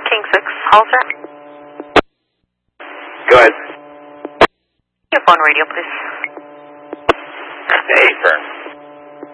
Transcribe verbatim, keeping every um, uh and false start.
King six, Halter. Go ahead. Your phone radio, please.